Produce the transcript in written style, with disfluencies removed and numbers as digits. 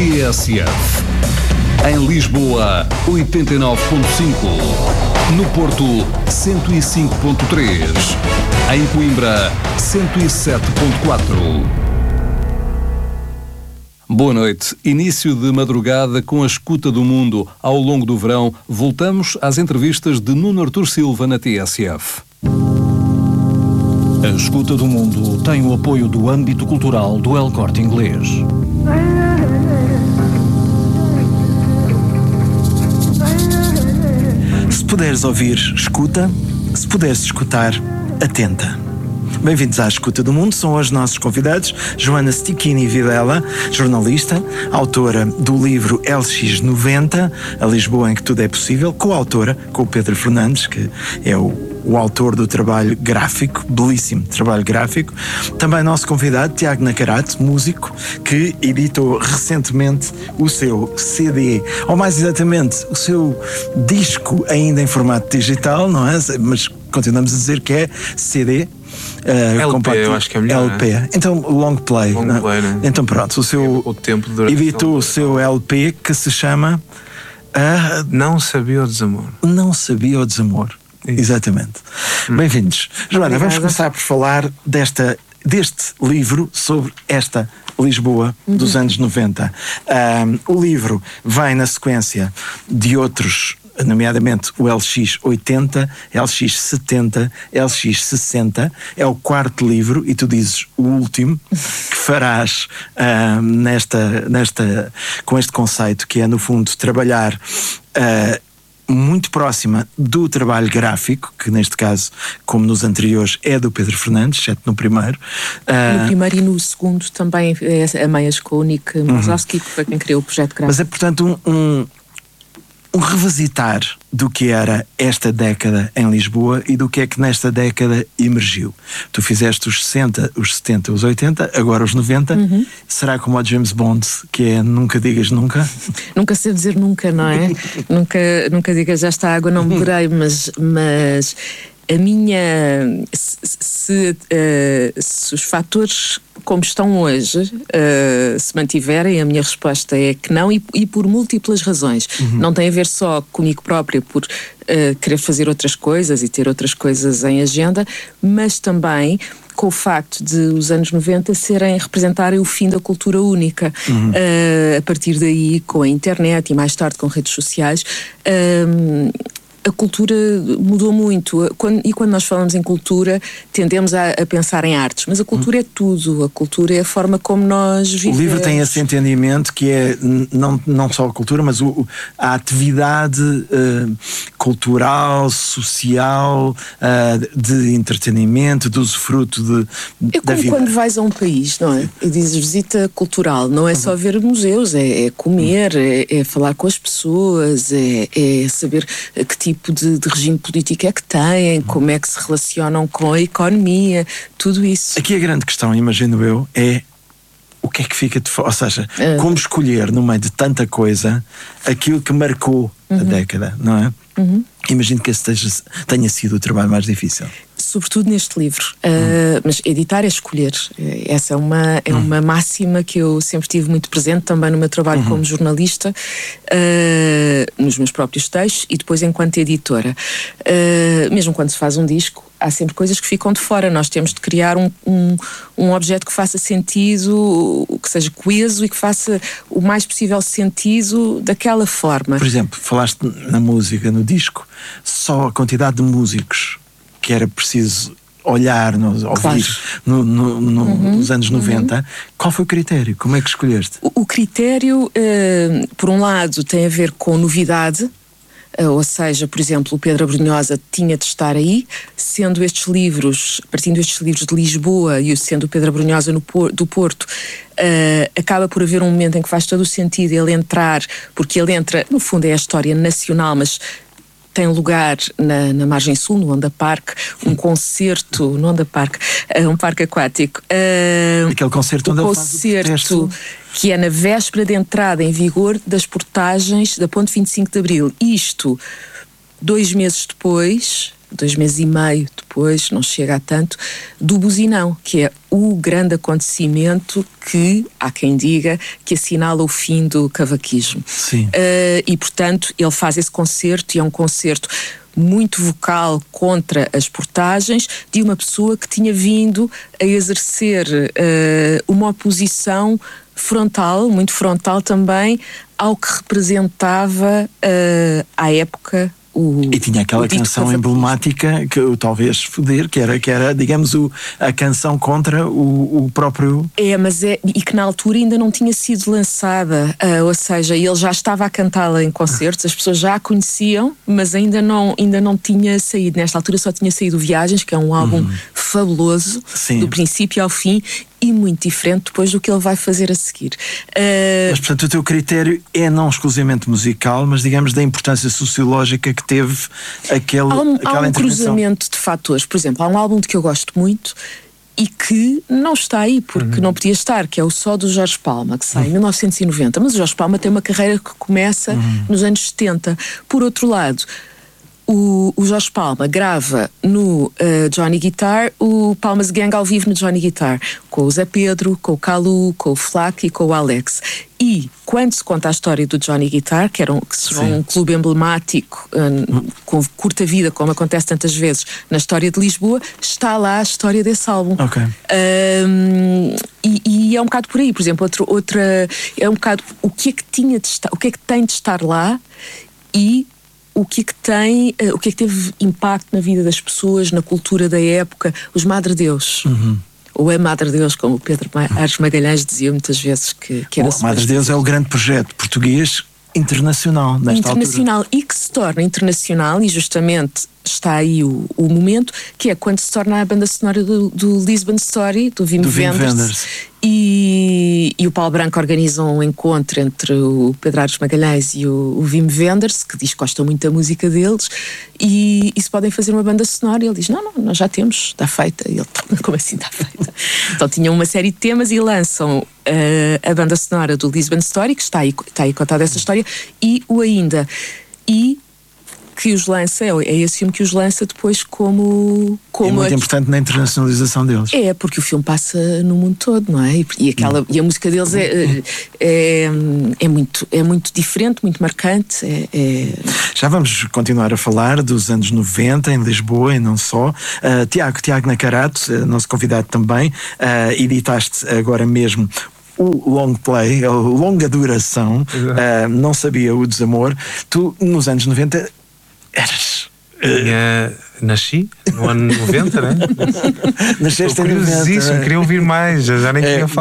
TSF. Em Lisboa, 89.5. No Porto, 105.3. Em Coimbra, 107.4. Boa noite. Início de madrugada com a escuta do mundo. Ao longo do verão, voltamos às entrevistas de Nuno Artur Silva na TSF. A escuta do mundo tem o apoio do âmbito cultural do El Corte Inglês. Se puderes ouvir, escuta. Se puderes escutar, atenta. Bem-vindos à Escuta do Mundo. São hoje nossos convidados Joana Stichini Vilela, jornalista, autora do livro LX90, A Lisboa em que Tudo é Possível, coautora com o Pedro Fernandes, que é o autor do trabalho gráfico, belíssimo trabalho gráfico. Também nosso convidado, Tiago Nacarato, músico, que editou recentemente o seu CD, ou mais exatamente, o seu disco ainda em formato digital, não é? Mas continuamos a dizer que é CD. LP, eu acho que é melhor. LP. Né? Então, long play. Long play, né? Então, pronto, o tempo editou o seu LP que se chama Não Sabia o Desamor. Não Sabia o Desamor. Isso. Exatamente. Bem-vindos. Joana, vamos começar por falar deste livro sobre esta Lisboa dos anos 90. O livro vem na sequência de outros, nomeadamente o LX80, LX70, LX60. É o quarto livro e tu dizes o último que farás com este conceito, que é, no fundo, trabalhar muito próxima do trabalho gráfico, que neste caso, como nos anteriores, é do Pedro Fernandes, exceto no primeiro. No primeiro e no segundo também é a Meias com o Nick Mazowski, que foi quem criou o projeto gráfico. Mas é, portanto, um revisitar do que era esta década em Lisboa e do que é que nesta década emergiu. Tu fizeste os 60, os 70, os 80, agora os 90. Será como o James Bond, que é nunca digas nunca? Nunca sei dizer nunca, não é? nunca digas esta água não beberei, mas a minha... Se os fatores como estão hoje se mantiverem, a minha resposta é que não, e por múltiplas razões. Não tem a ver só comigo própria por querer fazer outras coisas e ter outras coisas em agenda, mas também com o facto de os anos 90 representarem o fim da cultura única. A partir daí, com a internet e mais tarde com redes sociais, a cultura mudou muito. Quando nós falamos em cultura, tendemos a pensar em artes, mas a cultura é tudo. A cultura é a forma como nós vivemos. O livro tem esse entendimento que é não só a cultura, mas a atividade cultural, social, de entretenimento, de usufruto da vida. É como quando vais a um país, não é? E dizes visita cultural, não é só ver museus, é comer, é falar com as pessoas, é saber que tipo de regime político é que têm, como é que se relacionam com a economia, tudo isso. Aqui a grande questão, imagino eu, é o que é que fica de fora, ou seja, como escolher no meio de tanta coisa aquilo que marcou a década, não é? Imagino que esse tenha sido o trabalho mais difícil. Sobretudo neste livro, mas editar é escolher. Essa é uma máxima que eu sempre tive muito presente também no meu trabalho como jornalista, nos meus próprios textos e depois enquanto editora. Mesmo quando se faz um disco, há sempre coisas que ficam de fora. Nós temos de criar um objeto que faça sentido, que seja coeso e que faça o mais possível sentido daquela forma. Por exemplo, falaste na música, no disco, só a quantidade de músicos que era preciso olhar, ouvir nos anos 90. Qual foi o critério? Como é que escolheste? O critério, por um lado, tem a ver com novidade. Ou seja, por exemplo, o Pedro Abrunhosa tinha de estar aí, partindo estes livros de Lisboa e sendo o Pedro Abrunhosa do Porto, acaba por haver um momento em que faz todo o sentido ele entrar, porque ele entra, no fundo é a história nacional, mas tem lugar na margem sul, no Onda Park, um concerto no Onda Park, um parque aquático. Aquele concerto onde ele faz o protesto, que é na véspera de entrada em vigor das portagens da Ponte 25 de Abril. Isto, 2 meses depois, 2 meses e meio depois, não chega a tanto, do Buzinão, que é o grande acontecimento que, há quem diga, que assinala o fim do cavaquismo. Sim. E, portanto, ele faz esse concerto, e é um concerto muito vocal contra as portagens de uma pessoa que tinha vindo a exercer uma oposição frontal, muito frontal também, ao que representava à época e tinha aquela canção emblemática que eu talvez foder, que era digamos, a canção contra o próprio... E que na altura ainda não tinha sido lançada, ou seja, ele já estava a cantá-la em concertos, as pessoas já a conheciam, mas ainda não tinha saído. Nesta altura só tinha saído Viagens, que é um álbum fabuloso, Sim. do princípio ao fim, e muito diferente depois do que ele vai fazer a seguir. Mas, portanto, o teu critério é não exclusivamente musical, mas, digamos, da importância sociológica que teve aquela Há um cruzamento de fatores. Por exemplo, há um álbum de que eu gosto muito e que não está aí, porque não podia estar, que é o Só do Jorge Palma, que sai em 1990. Mas o Jorge Palma tem uma carreira que começa nos anos 70. Por outro lado, o Jorge Palma grava no Johnny Guitar o Palmas Gang ao vivo no Johnny Guitar, com o Zé Pedro, com o Calu, com o Flaco e com o Alex. E quando se conta a história do Johnny Guitar, que será um clube emblemático com curta vida, como acontece tantas vezes na história de Lisboa, está lá a história desse álbum. Ok. E é um bocado por aí. Por exemplo, é um bocado o que é que tem de estar lá e o que é que teve impacto na vida das pessoas, na cultura da época, os Madre Deus. Ou é Madre Deus, como o Pedro Aires Magalhães dizia muitas vezes que era. Madre Deus é o grande projeto português internacional, nesta altura. E que se torna internacional, e justamente está aí o momento, que é quando se torna a banda sonora do Lisbon Story, do Wim Wenders. E o Paulo Branco organiza um encontro entre o Pedro Aires Magalhães e o Wim Wenders, que diz que gosta muito da música deles, e se podem fazer uma banda sonora. E ele diz, não, nós já temos, está feita. E ele, como assim está feita? Então tinham uma série de temas e lançam a banda sonora do Lisbon Story, que está aí contada essa história, e o Ainda. E que os lança, é esse filme que os lança depois como é muito importante na internacionalização deles. É, porque o filme passa no mundo todo, não é? E a música deles é muito diferente, muito marcante. Já vamos continuar a falar dos anos 90 em Lisboa e não só. Tiago Nacarato, nosso convidado também, editaste agora mesmo o long play, a longa duração, Não Sabia o Desamor. Tu, nos anos 90, eras... Nasci no ano 90, né? Nasceste em 90. Queria ouvir mais, já nem queria falar.